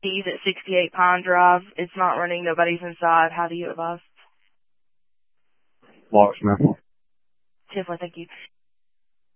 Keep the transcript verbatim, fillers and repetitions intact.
He's at sixty-eight Pine Drive. It's not running. Nobody's inside. How do you advise? Locksmith. Tiffany, thank you.